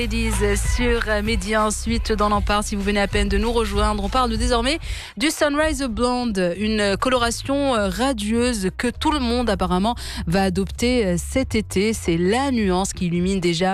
Ladies sur Média. Ensuite, dans l'en parle, si vous venez à peine de nous rejoindre, on parle désormais du Sunrise Blonde, une coloration radieuse que tout le monde apparemment va adopter cet été. C'est la nuance qui illumine déjà